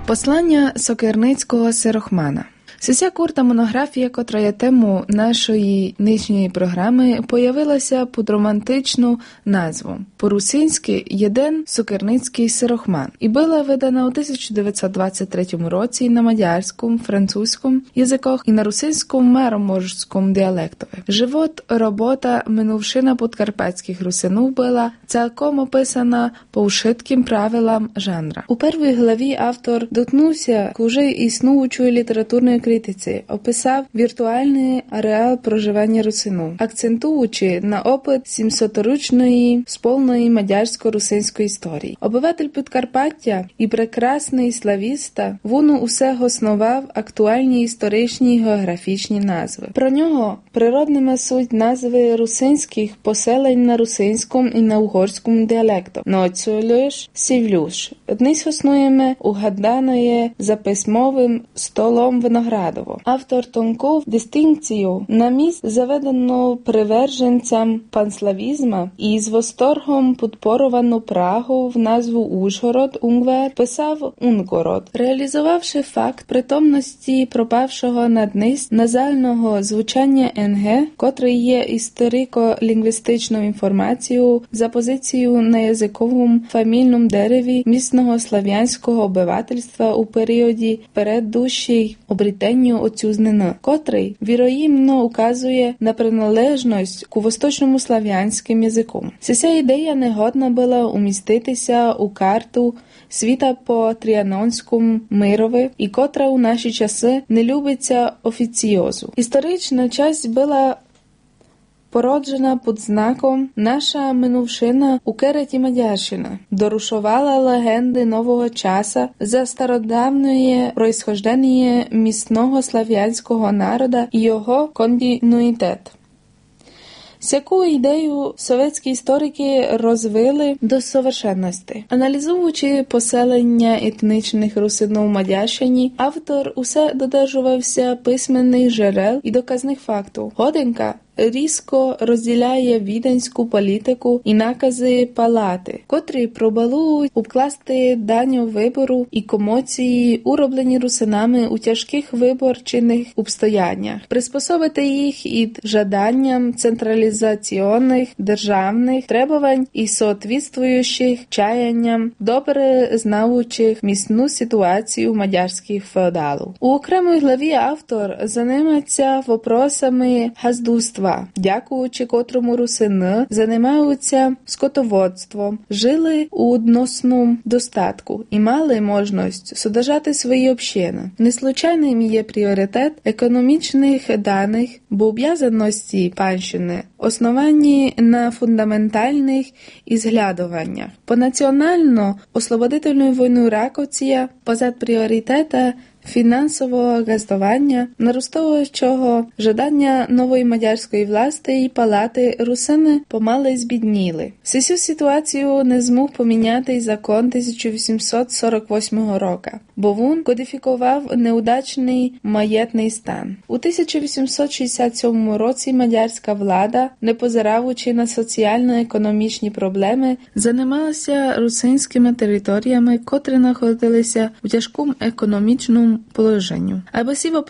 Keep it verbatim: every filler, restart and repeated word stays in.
Послання Сокирницького Сирохмана. Ця коротка монографія, котра є тему нашої нинішньої програми, появилася під романтичну назву по-русинськи «Єден Сокирницький Сирохман» і була видана у тисяча дев'ятсот двадцять третьому році на мадярському, французькому язиках і на русинському мароморському діалектові. Живот, робота, минувшина подкарпатських русинів була цілком описана по ушитким правилам жанра. У першій главі автор доткнувся к уже існуючої літературної критиці, описав віртуальний ареал проживання русину, акцентуючи на опит сімсоторічної сповної мадярсько-русинської історії. Обиватель Підкарпаття і прекрасний славіста, він усе основав актуальні історичні географічні назви. Про нього природними суть назви русинських поселень на русинському і на угорському діалектах. Ноцюлюш, сівлюш. Днес основуємо угаданої за письмовим столом Виноградово. Автор тонков дистинкцію на місць заведено приверженцям панславізма і з восторгом підпоровану Прагу в назву Ужгород, Унгвер, писав Унгород, реалізувавши факт притомності пропавшого надниз назального звучання НГ, котрий є історико-лінгвістичною інформацією за позицію на язиковому фамільному дереві місного слав'янського обивательства у періоді переддущій обретенню отцюзнина, котрий, віроїмно, указує на приналежність к восточному слав'янським язиком. Ця ідея не годна була уміститися у карту світа по Тріанонському мирові, і котра у наші часи не любиться офіціозу. Історична часть була породжена під знаком «Наша минувшина у кереті Мадярщина». Дорушувала легенди нового часа за стародавнє происхождення місного слав'янського народа і його континуїтет. Сяку ідею совєтські історики розвили до совершенності. Аналізуючи поселення етнічних русинів у Мадярщині, автор усе додержувався письменних джерел і доказних фактів. Годенка різко розділяє віденську політику і накази палати, котрі пробалують обкласти даню вибору і комоції, уроблені русинами у тяжких виборчих обстояннях, приспособити їх ід жаданням централізаційних державних требувань і соответствуючих чаянням добре знаючих місну ситуацію мадярських феодалів. У окремій главі автор займається вопросами газдуства, дякуючи котрому русини займаються скотоводством, жили у односному достатку і мали можливість содержати свої общини. Неслучайним є пріоритет економічних даних, бо обов'язаності панщини основані на фундаментальних ізглядуваннях. По національно-ослободительну війну Раковція позад пріоритета фінансового газдування, наростовуючого жадання нової мадярської власти і палати, русини помали збідніли. Цю ситуацію не змог поміняти й закон тисяча вісімсот сорок восьмого року, бо він кодифікував неудачний маєтний стан. У тисяча вісімсот шістдесят сьомому році мадярська влада, не позираючи на соціально-економічні проблеми, займалася русинськими територіями, котрі знаходилися у тяжкому економічному положенню. Аби ці